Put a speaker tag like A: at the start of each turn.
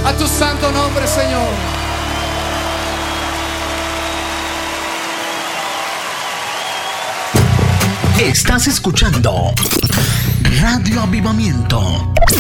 A: A tu santo nombre, Señor.
B: Estás escuchando Radio Avivamiento,